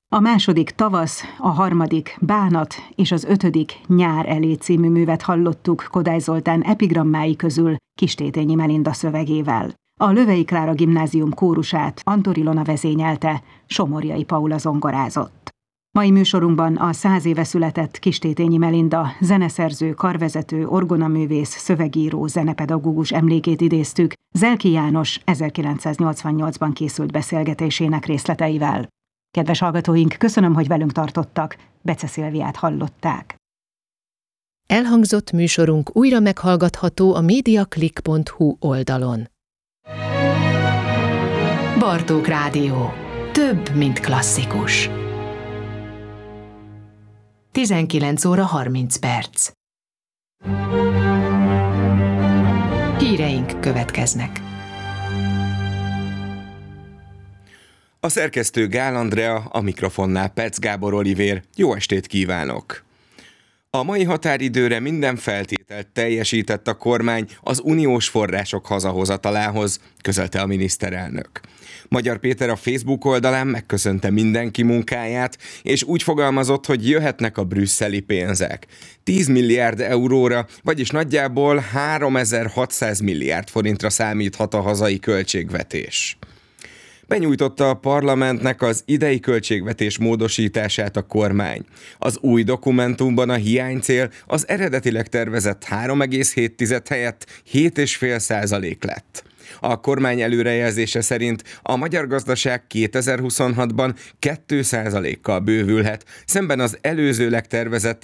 A második Tavasz, a harmadik Bánat és az ötödik Nyár elé című művet hallottuk Kodály Zoltán epigrammái közül Kistétényi Melinda szövegével. A Lövei Klára Gimnázium kórusát Antor Ilona vezényelte, Somorjai Paula zongorázott. Mai műsorunkban a 100 éve született Kistétényi Melinda zeneszerző, karvezető, orgonaművész, szövegíró, zenepedagógus emlékét idéztük Zelki János 1988-ban készült beszélgetésének részleteivel. Kedves hallgatóink, köszönöm, hogy velünk tartottak. Bece Szilviát hallották. Elhangzott műsorunk újra meghallgatható a mediaclick.hu oldalon. Bartók Rádió. Több, mint klasszikus. 19 óra 30 perc. Híreink következnek. A szerkesztő Gál Andrea, a mikrofonnál Pec Gábor Olivér. Jó estét kívánok! A mai határidőre minden feltételt teljesített a kormány az uniós források hazahozatalához, közölte a miniszterelnök. Magyar Péter a Facebook oldalán megköszönte mindenki munkáját, és úgy fogalmazott, hogy jöhetnek a brüsszeli pénzek. 10 milliárd euróra, vagyis nagyjából 3600 milliárd forintra számíthat a hazai költségvetés. Benyújtotta a parlamentnek az idei költségvetés módosítását a kormány. Az új dokumentumban a hiánycél az eredetileg tervezett 3,7 helyett 7,5% lett. A kormány előrejelzése szerint a magyar gazdaság 2026-ban 2%-kal bővülhet, szemben az előzőleg tervezett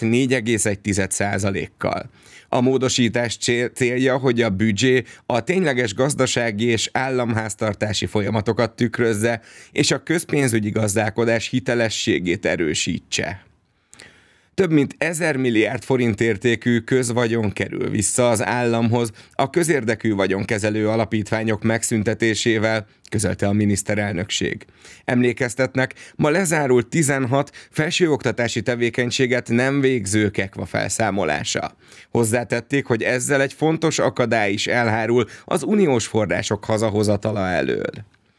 4,1%-kal. A módosítás célja, hogy a büdzsé a tényleges gazdasági és államháztartási folyamatokat tükrözze, és a közpénzügyi gazdálkodás hitelességét erősítse. Több mint 1000 milliárd forint értékű közvagyon kerül vissza az államhoz a közérdekű vagyonkezelő alapítványok megszüntetésével, közölte a miniszterelnökség. Emlékeztetnek, ma lezárult 16 felsőoktatási tevékenységet nem végző kekva felszámolása. Hozzátették, hogy ezzel egy fontos akadály is elhárul az uniós források hazahozatala elől.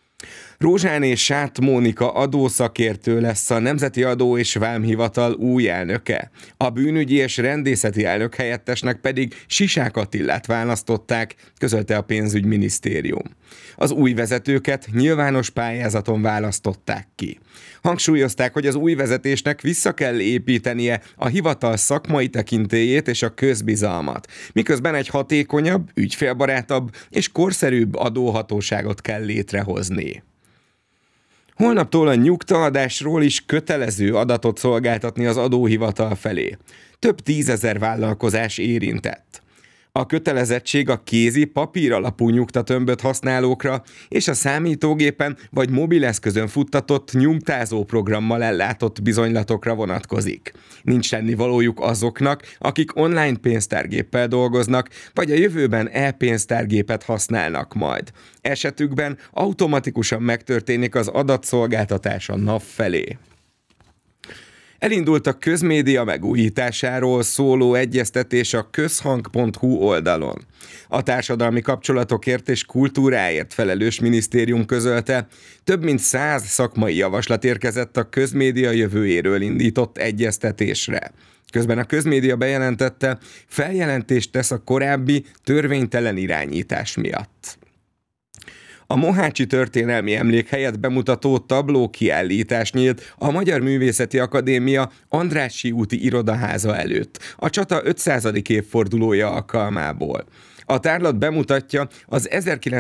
Rózsáné Sát Mónika adószakértő lesz a Nemzeti Adó és Vámhivatal új elnöke. A bűnügyi és rendészeti elnök helyettesnek pedig Sisák Attilát választották, közölte a pénzügyminisztérium. Az új vezetőket nyilvános pályázaton választották ki. Hangsúlyozták, hogy az új vezetésnek vissza kell építenie a hivatal szakmai tekintélyét és a közbizalmat, miközben egy hatékonyabb, ügyfélbarátabb és korszerűbb adóhatóságot kell létrehozni. Holnaptól a nyugtaadásról is kötelező adatot szolgáltatni az adóhivatal felé. Több 10 000 vállalkozás érintett. A kötelezettség a kézi, papíralapú nyugtatömböt használókra és a számítógépen vagy mobileszközön futtatott nyugtázó programmal ellátott bizonylatokra vonatkozik. Nincs tennivalójuk azoknak, akik online pénztárgéppel dolgoznak, vagy a jövőben e-pénztárgépet használnak majd. Esetükben automatikusan megtörténik az adatszolgáltatás a NAV felé. Elindult a közmédia megújításáról szóló egyeztetés a közhang.hu oldalon. A társadalmi kapcsolatokért és kultúráért felelős minisztérium közölte, több mint 100 szakmai javaslat érkezett a közmédia jövőjéről indított egyeztetésre. Közben a közmédia bejelentette, feljelentést tesz a korábbi törvénytelen irányítás miatt. A Mohácsi Történelmi Emlékhelyet bemutató tablókiállítás nyílt a Magyar Művészeti Akadémia Andrássy úti irodaháza előtt, a csata 500. évfordulója alkalmából. A tárlat bemutatja az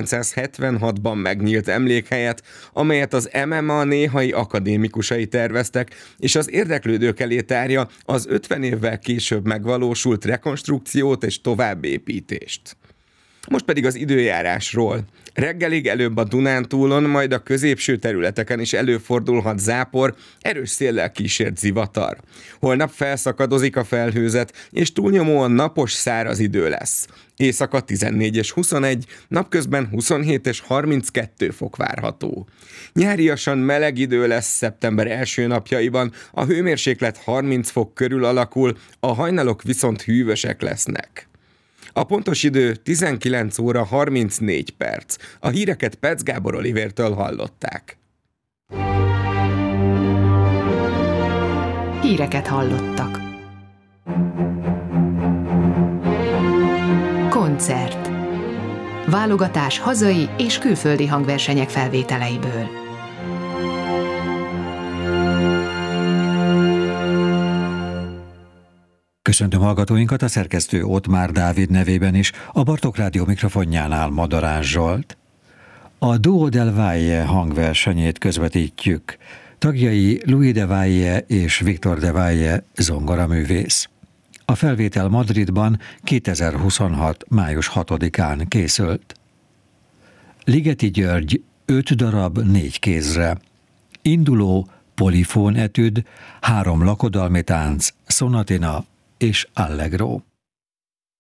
1976-ban megnyílt emlékhelyet, amelyet az MMA néhai akadémikusai terveztek, és az érdeklődők elé tárja az 50 évvel később megvalósult rekonstrukciót és továbbépítést. Most pedig az időjárásról. Reggelig előbb a Dunántúlon, majd a középső területeken is előfordulhat zápor, erős széllel kísért zivatar. Holnap felszakadozik a felhőzet, és túlnyomóan napos, száraz idő lesz. Éjszaka 14 és 21, napközben 27 és 32 fok várható. Nyáriasan meleg idő lesz szeptember első napjaiban, a hőmérséklet 30 fok körül alakul, a hajnalok viszont hűvösek lesznek. A pontos idő 19 óra 34 perc. A híreket Pec Gábor Olivértől hallották. híreket hallottak. Koncert. Válogatás hazai és külföldi hangversenyek felvételeiből. Köszöntöm hallgatóinkat, a szerkesztő Ottmár Dávid nevében is, a Bartók Rádió mikrofonjánál Madarás Zsolt. A Duo del Valle hangversenyét közvetítjük. Tagjai Louis de Valle és Victor de Valle zongoraművész. A felvétel Madridban 2026. május 6-án készült. Ligeti György 5 darab 4 kézre. Induló polifón etüd, 3 lakodalmi tánc, szonatina és allegro.